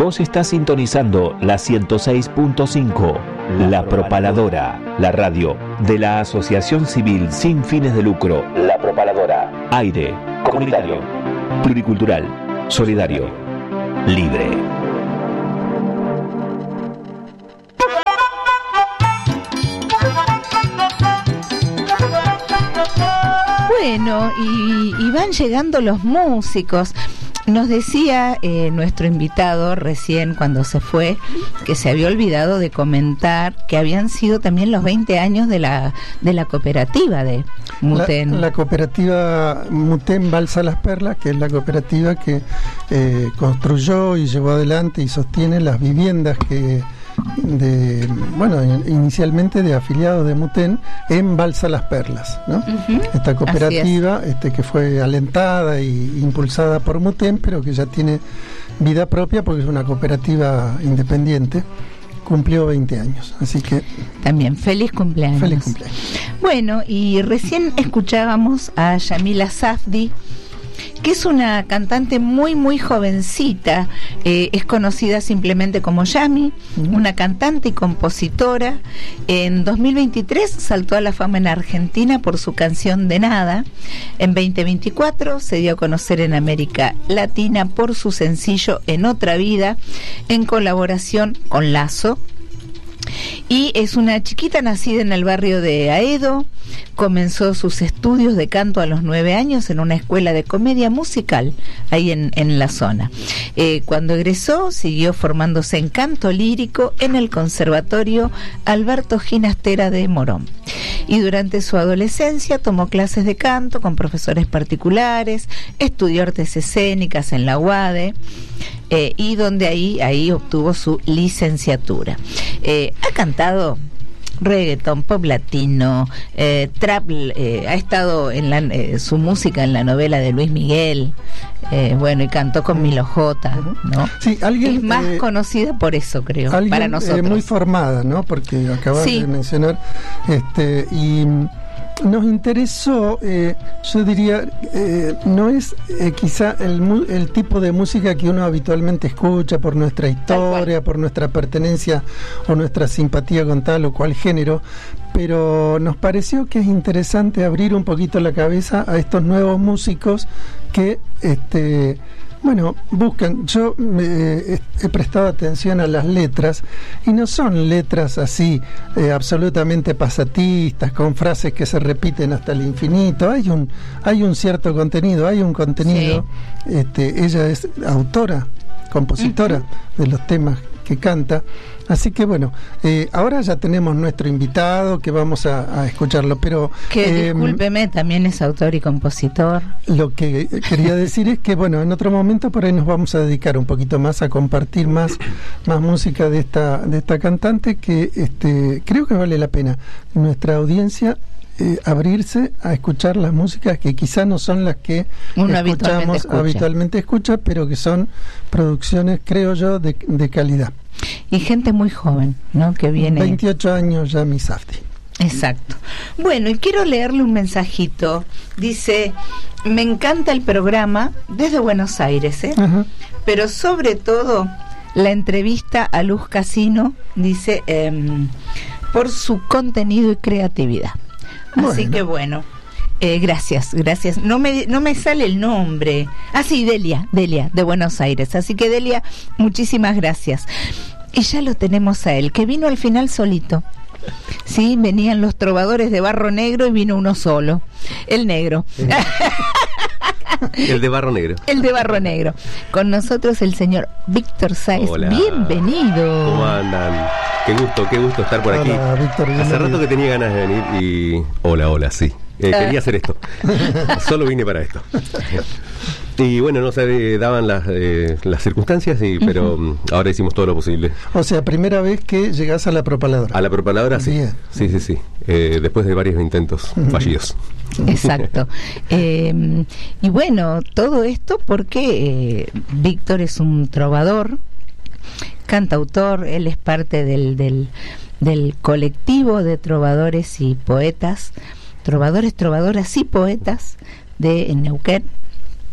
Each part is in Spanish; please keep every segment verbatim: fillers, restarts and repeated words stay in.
Vos estás sintonizando la ciento seis punto cinco, La Propaladora, la radio de la Asociación Civil Sin Fines de Lucro. La Propaladora. Aire, comunitario, pluricultural, solidario, libre. Bueno, y, y van llegando los músicos. Nos decía eh, nuestro invitado recién cuando se fue que se había olvidado de comentar que habían sido también los veinte años de la de la cooperativa de Mutén. La, la cooperativa Mutén Balsa Las Perlas, que es la cooperativa que eh, construyó y llevó adelante y sostiene las viviendas que de bueno inicialmente de afiliados de Mutén en Balsa Las Perlas, ¿no? Uh-huh. Esta cooperativa este, que fue alentada e impulsada por Mutén, pero que ya tiene vida propia porque es una cooperativa independiente, cumplió veinte años, así que también feliz cumpleaños. Feliz cumpleaños. Bueno, y recién escuchábamos a Yamila Safdie, que es una cantante muy muy jovencita, eh, es conocida simplemente como Yami, uh-huh. una cantante y compositora. En dos mil veintitrés saltó a la fama en Argentina por su canción De Nada. En veinte veinticuatro se dio a conocer en América Latina por su sencillo En Otra Vida, en colaboración con Lazo. Y es una chiquita nacida en el barrio de Aedo. Comenzó sus estudios de canto a los nueve años en una escuela de comedia musical ahí en, en la zona. Eh, cuando egresó, siguió formándose en canto lírico en el Conservatorio Alberto Ginastera de Morón. Y durante su adolescencia tomó clases de canto con profesores particulares, estudió artes escénicas en la U A D E, eh, y donde ahí, ahí obtuvo su licenciatura. Eh, ha cantado reggaeton, pop latino, eh, trap, eh, ha estado en la, eh, su música en la novela de Luis Miguel, eh, bueno, y cantó con Milo J, ¿no? Sí, alguien es más eh, conocida por eso, creo, alguien, para nosotros. Eh, muy formada, ¿no? Porque acabas sí. de mencionar, este, y nos interesó, eh, yo diría, eh, no es eh, quizá el, el tipo de música que uno habitualmente escucha por nuestra historia, por nuestra pertenencia o nuestra simpatía con tal o cual género, pero nos pareció que es interesante abrir un poquito la cabeza a estos nuevos músicos que este bueno, buscan, yo eh, he prestado atención a las letras y no son letras así eh, absolutamente pasatistas, con frases que se repiten hasta el infinito. Hay un, hay un cierto contenido, hay un contenido. Sí. Este, ella es autora, compositora uh-huh. de los temas que canta. Así que bueno, eh, ahora ya tenemos nuestro invitado que vamos a, a escucharlo, pero que eh, discúlpeme, también es autor y compositor. Lo que quería decir es que bueno, en otro momento por ahí nos vamos a dedicar un poquito más a compartir más, más música de esta, de esta cantante que este, creo que vale la pena nuestra audiencia Eh, abrirse a escuchar las músicas que quizá no son las que uno escuchamos habitualmente escucha. habitualmente escucha, pero que son producciones, creo yo, de, de calidad. Y gente muy joven, ¿no? Que viene. veintiocho años ya, Yami Safdie. Exacto. Bueno, y quiero leerle un mensajito. Dice: me encanta el programa desde Buenos Aires, ¿eh? Uh-huh. Pero sobre todo la entrevista a Luz Casino, dice, eh, por su contenido y creatividad. Bueno. Así que bueno, eh, gracias, gracias. No me no me sale el nombre. Ah, sí, Delia, Delia, de Buenos Aires. Así que Delia, muchísimas gracias. Y ya lo tenemos a él, que vino al final solito. Sí, venían los trovadores de Barro Negro y vino uno solo, el negro. El de Barro Negro. El de Barro Negro. Con nosotros el señor Víctor Sáez. Hola. Bienvenido. ¿Cómo andan? Qué gusto, qué gusto estar por hola, aquí. Víctor, hace rato que tenía ganas de venir y... Hola, hola, sí. Eh, ah. Quería hacer esto. Solo vine para esto. Y bueno, no se daban las, eh, las circunstancias, y, pero uh-huh. ahora hicimos todo lo posible. O sea, primera vez que llegás a la Propaladora. A la Propaladora, sí. Bien. Sí, sí, sí. Eh, después de varios intentos uh-huh. fallidos. Exacto. eh, y bueno, todo esto porque eh, Víctor es un trovador, cantautor, él es parte del, del, del colectivo de trovadores y poetas, trovadores, trovadoras y poetas de Neuquén.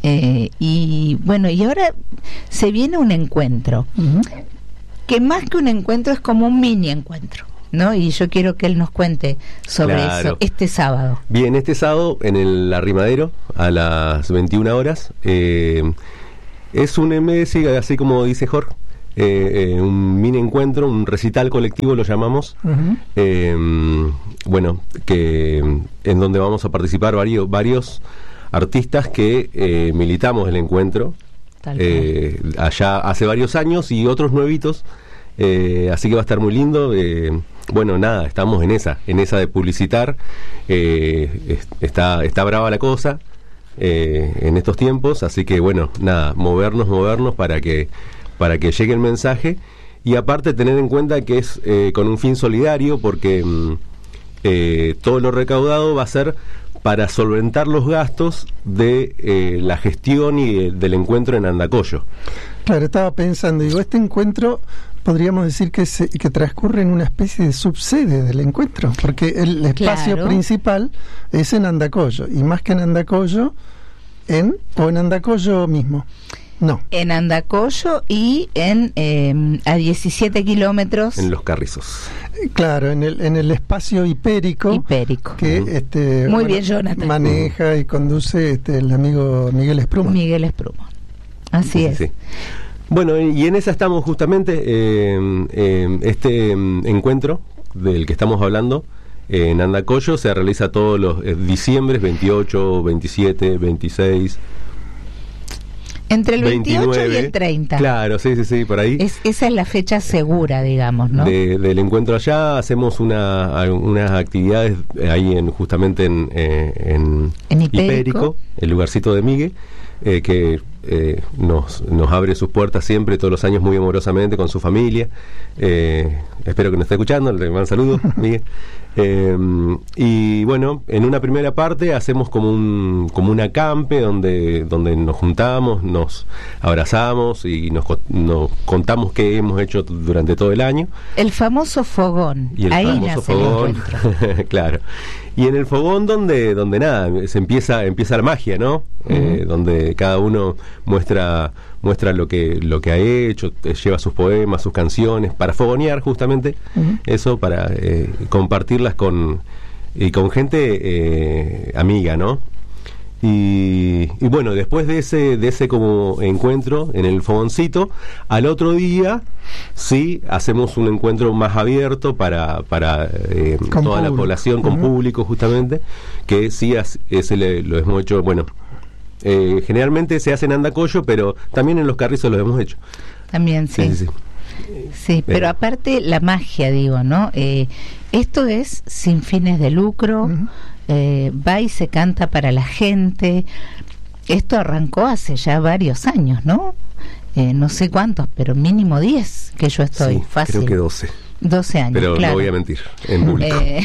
Eh, y bueno, y ahora se viene un encuentro, uh-huh. que más que un encuentro es como un mini encuentro, ¿no? Y yo quiero que él nos cuente sobre claro. eso este sábado. Bien, este sábado en el Arrimadero a las veintiuna horas eh, es un M S, así como dice Jorge, eh, eh, un mini encuentro, un recital colectivo lo llamamos, uh-huh. eh, bueno, que en donde vamos a participar varios varios artistas que eh, militamos el encuentro eh, allá hace varios años y otros nuevitos, eh, así que va a estar muy lindo. Eh, bueno, nada, estamos en esa, en esa de publicitar. Eh, está, está brava la cosa eh, en estos tiempos, así que bueno, nada, movernos, movernos para que para que llegue el mensaje y aparte tener en cuenta que es eh, con un fin solidario porque mm, eh, todo lo recaudado va a ser para solventar los gastos de eh, la gestión y eh, del encuentro en Andacollo. Claro, estaba pensando, digo, este encuentro podríamos decir que se, que transcurre en una especie de subsede del encuentro, porque el espacio claro. principal es en Andacollo, y más que en Andacollo, en o en Andacollo mismo. No. En Andacollo y en eh, a diecisiete kilómetros. En Los Carrizos. Claro, en el en el espacio hipérico. Hipérico. Que uh-huh. este muy bueno, bien, Jonathan. Maneja uh-huh. y conduce este el amigo Miguel Esprumo. Miguel Esprumo. Así sí, es. Sí. Bueno, y en esa estamos justamente eh, eh, este eh, encuentro del que estamos hablando. Eh, en Andacollo se realiza todos los eh, diciembre, veintiocho, veintisiete, veintiséis. Entre el veintiocho veintinueve, y el treinta. Claro, sí, sí, sí, por ahí. Es, esa es la fecha segura, digamos, ¿no? De, del encuentro allá hacemos una, unas actividades ahí en justamente en, eh, en, en Hipérico. Hipérico, el lugarcito de Miguel, eh, que eh, nos, nos abre sus puertas siempre, todos los años muy amorosamente con su familia. Eh, espero que nos esté escuchando, le mando saludos, Miguel. Eh, y bueno, en una primera parte hacemos como un como un acampe donde donde nos juntamos, nos abrazamos y nos, nos contamos qué hemos hecho durante todo el año. El famoso fogón. Y el ahí famoso nace fogón. el encuentro. Claro. Y en el fogón donde donde nada, se empieza empieza la magia, ¿no? Uh-huh. Eh, donde cada uno muestra muestra lo que lo que ha hecho, eh, lleva sus poemas, sus canciones, para fogonear justamente, uh-huh. eso, para eh, compartirlas con y con gente eh, amiga, ¿no? Y, y bueno, después de ese de ese como encuentro en el fogoncito, al otro día sí hacemos un encuentro más abierto para para eh, toda público. La población, con uh-huh. público justamente, que sí ese le, lo hemos hecho, bueno, Eh, generalmente se hace en Andacollo, pero también en Los Carrizos lo hemos hecho. También, sí. Sí, sí, sí. sí pero, pero aparte la magia, digo, ¿no? Eh, esto es sin fines de lucro, uh-huh. eh, va y se canta para la gente. Esto arrancó hace ya varios años, ¿no? Eh, no sé cuántos, pero mínimo diez que yo estoy. Sí, fácil. Creo que doce. doce años, pero claro. no voy a mentir, en público. Eh,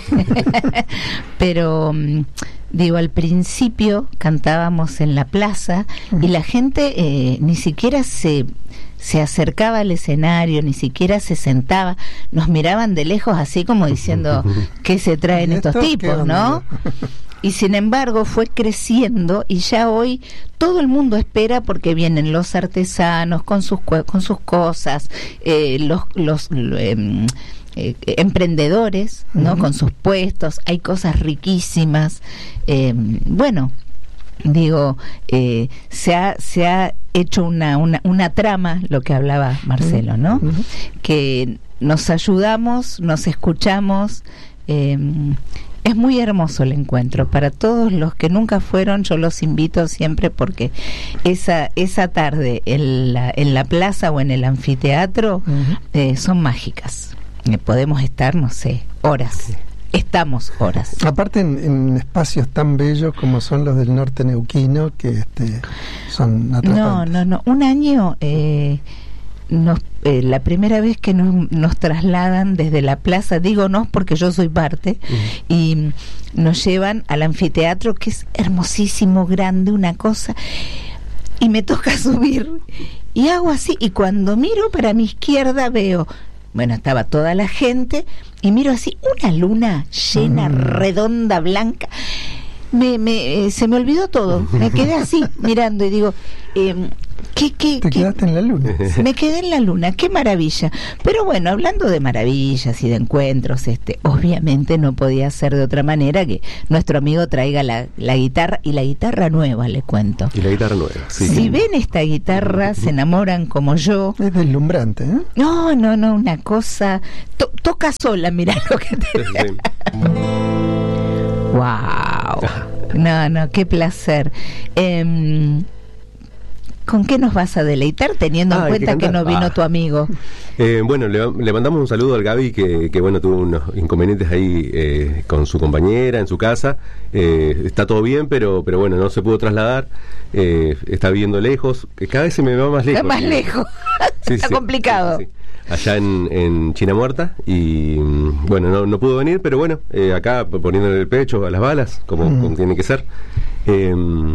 pero... Digo, al principio cantábamos en la plaza uh-huh. y la gente eh, ni siquiera se, se acercaba al escenario, ni siquiera se sentaba, nos miraban de lejos así como diciendo ¿qué se traen estos tipos, no? Y sin embargo fue creciendo y ya hoy todo el mundo espera porque vienen los artesanos con sus con sus cosas, eh, los los eh, Eh, emprendedores, ¿no? Uh-huh. Con sus puestos, hay cosas riquísimas. Eh, bueno, digo, eh, se ha se ha hecho una, una una trama, lo que hablaba Marcelo, ¿no? Uh-huh. Que nos ayudamos, nos escuchamos. Eh, es muy hermoso el encuentro. Para todos los que nunca fueron, yo los invito siempre porque esa esa tarde en la, en la plaza o en el anfiteatro uh-huh. eh, son mágicas. Podemos estar, no sé, horas. Estamos horas. Aparte en, en espacios tan bellos como son los del norte neuquino, que este, son atrapantes. No, no, no. Un año, eh, nos, eh, la primera vez que nos, nos trasladan desde la plaza, digo no porque yo soy parte, uh-huh. y nos llevan al anfiteatro, que es hermosísimo, grande, una cosa, y me toca subir, y hago así, y cuando miro para mi izquierda veo... Bueno, estaba toda la gente y miro así una luna llena, mm. redonda, blanca. me, me, se me olvidó todo. Me quedé así mirando y digo, eh, ¿qué, qué, Te qué? quedaste en la luna. Me quedé en la luna, qué maravilla. Pero bueno, hablando de maravillas y de encuentros, este, obviamente no podía ser de otra manera que nuestro amigo traiga la, la guitarra, y la guitarra nueva, le cuento. Y la guitarra nueva, sí. Si ven esta guitarra, se enamoran como yo. Es deslumbrante, ¿eh? No, no, no, una cosa... To- toca sola, mirá lo que te... Sí. Wow. No, no, qué placer. Eh, ¿Con qué nos vas a deleitar teniendo Ah, en hay cuenta que que, cantar. no vino Ah. tu amigo? Eh, bueno, le, le mandamos un saludo al Gaby que, que bueno, tuvo unos inconvenientes ahí eh, con su compañera en su casa. Eh, está todo bien, pero pero bueno, no se pudo trasladar. Eh, está viviendo lejos. Eh, Cada vez se me va más lejos. Está más lejos. Sí, Está sí, complicado. sí, sí. Allá en, en China Muerta. Y mm, bueno, no, no pudo venir, pero bueno, eh, acá poniéndole el pecho a las balas, como, Mm. como tiene que ser. Eh,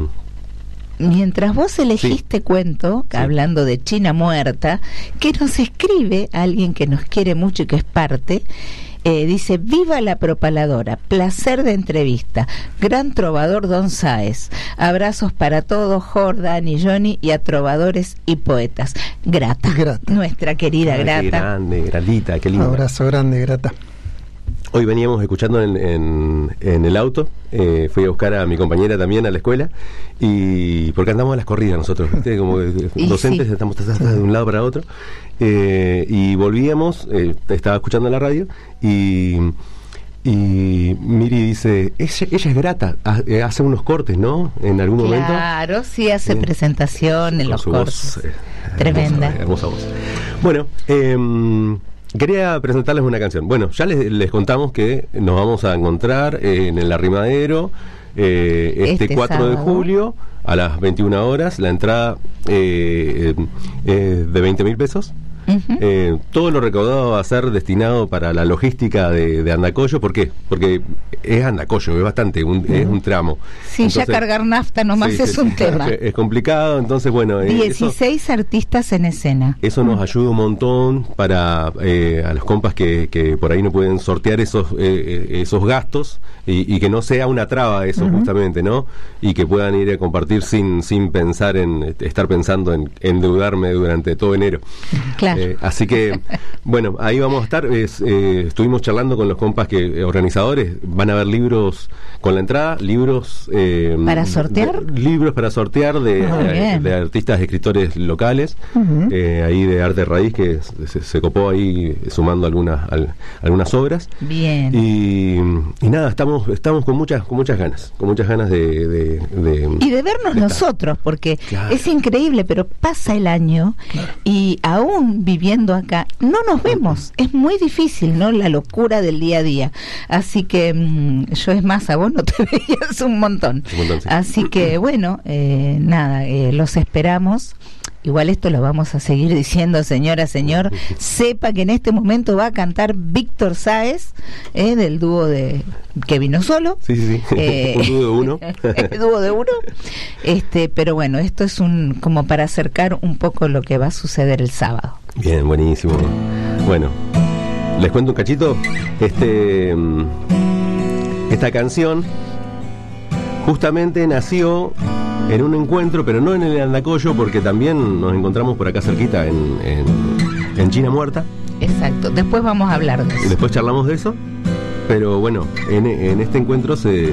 Mientras vos elegiste Sí. cuento, Sí. hablando de China Muerta, que nos escribe alguien que nos quiere mucho y que es parte, eh, dice: viva la propaladora, placer de entrevista, gran trovador Don Sáez, abrazos para todos, Jordan y Johnny, y a trovadores y poetas. Grata, Grata. nuestra querida ay, qué Grata. grande, grandita, qué linda. Abrazo grande, Grata. Hoy veníamos escuchando en, en, en el auto, eh, fui a buscar a mi compañera también a la escuela, y porque andamos a las corridas nosotros, ¿viste? Como eh, Y docentes, sí. estamos de un lado para otro, eh, y volvíamos, eh, estaba escuchando la radio, y, y Miri dice, ella, ella es Grata, ha- eh, hace unos cortes, ¿no? En algún momento. Claro, sí hace Sí. presentación en Con los su cortes. voz, eh, Tremenda. Hermosa, hermosa voz. Bueno, eh, quería presentarles una canción. Bueno, ya les, les contamos que nos vamos a encontrar eh, en el Arrimadero eh, este, Este cuatro de sábado. julio a las veintiuna horas. La entrada eh, eh, de veinte mil pesos. Ujú. Eh, todo lo recaudado va a ser destinado para la logística de, de Andacollo. ¿Por qué? Porque es Andacollo, es bastante, un, es un tramo. Sí, ya cargar nafta nomás sí, es sí, un sí, tema. Es complicado, entonces bueno, eh, eso, dieciséis artistas en escena. eso nos ayuda un montón para eh, a los compas que, que por ahí no pueden sortear esos eh, eh, esos gastos y, y que no sea una traba eso justamente, ¿no? Y que puedan ir a compartir sin sin pensar en eh, estar pensando en endeudarme durante todo enero. Claro. Eh, así que, bueno, ahí vamos a estar. Es, eh, estuvimos charlando con los compas que eh, organizadores. Van a haber libros con la entrada, libros... eh, ¿Para sortear? de- libros para sortear de, Muy eh, bien. de artistas, escritores locales. Ujú. eh, ahí de Arte Raíz, que se, se copó ahí sumando algunas al- algunas obras. Bien. Y, y nada, estamos estamos con muchas con muchas ganas, con muchas ganas de... de, de- Y de vernos nosotros, porque Claro. es increíble, pero pasa el año y aún viviendo acá no nos vemos. Es muy difícil, ¿no? La locura del día a día. Así que mm, yo, es más, a vos no te veías un montón. Un montón, sí. Así que bueno, eh, nada, eh, los esperamos. Igual esto lo vamos a seguir diciendo, señora, señor. Sepa que en este momento va a cantar Víctor Sáez, eh, del dúo de que vino solo. Sí, sí, sí. Eh, Un dúo de uno. el dúo de uno. Este, pero bueno, esto es un como para acercar un poco lo que va a suceder el sábado. Bien, buenísimo. Bueno, les cuento un cachito. Este, mm, esta canción justamente nació en un encuentro, pero no en el Andacollo, porque también nos encontramos por acá cerquita en, en, en China Muerta. Exacto. Después vamos a hablar de Y eso. después charlamos de eso. Pero bueno, en, en este encuentro se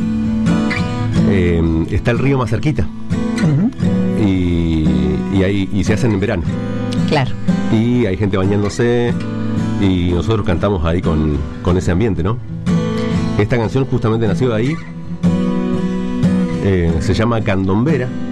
eh, está el río más cerquita. Ujú. Y, y, ahí, y se hacen en verano. Claro. Y hay gente bañándose y nosotros cantamos ahí con, con ese ambiente, ¿no? Esta canción justamente nació de ahí, eh, se llama Candombera